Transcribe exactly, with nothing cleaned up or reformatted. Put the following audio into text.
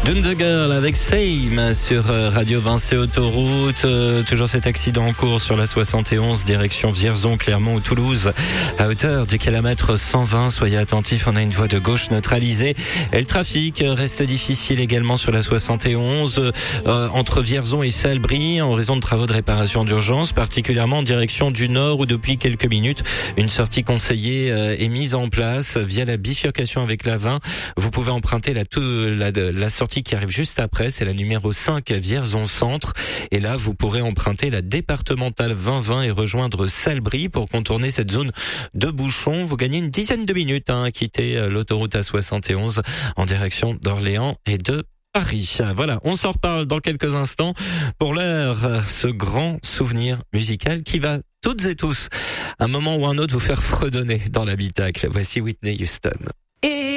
Dune the Girl avec Same sur Radio Vinci Autoroute. Euh, toujours cet accident en cours sur la soixante et onze, direction Vierzon, Clermont ou Toulouse. À hauteur du kilomètre cent vingt, soyez attentifs, on a une voie de gauche neutralisée. Et le trafic reste difficile également sur la soixante et onze, euh, entre Vierzon et Salbris, en raison de travaux de réparation d'urgence, particulièrement en direction du nord où depuis quelques minutes, une sortie conseillée euh, est mise en place via la bifurcation avec la vingt. Vous pouvez emprunter la, tout, la, la sortie qui arrive juste après, c'est la numéro cinq Vierzon Centre. Et là, vous pourrez emprunter la départementale vingt vingt et rejoindre Salbris pour contourner cette zone de bouchons. Vous gagnez une dizaine de minutes hein, à quitter l'autoroute A soixante et onze en direction d'Orléans et de Paris. Voilà, on s'en reparle dans quelques instants. Pour l'heure, ce grand souvenir musical qui va toutes et tous, un moment ou un autre, vous faire fredonner dans l'habitacle. Voici Whitney Houston. Et